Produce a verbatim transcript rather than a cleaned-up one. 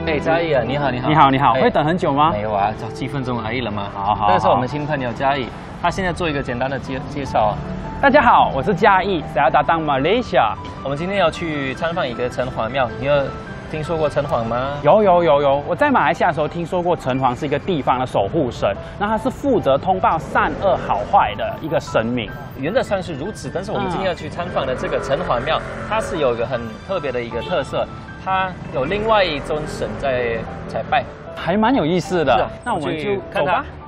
哎，嘉义啊，你好，你好， 你好，你好， 哎会等很久吗？ 没有啊，找七分钟而已了嘛。 好好， 这是我们新朋友嘉义，他现在做一个简单的介介绍啊。 大家好，我是嘉义，saya datang Malaysia。 我们今天要去参访一个城隍庙，你有听说过城隍吗？ 有有有有，我在马来西亚的时候听说过城隍是一个地方的守护神，那他是负责通报善恶好坏的一个神明。 原则上是如此，但是我们今天要去参访的这个城隍庙，它是有一个很特别的一个特色，它有另外一尊神在采拜， 还蛮有意思的。 是啊那我们去看它就走吧。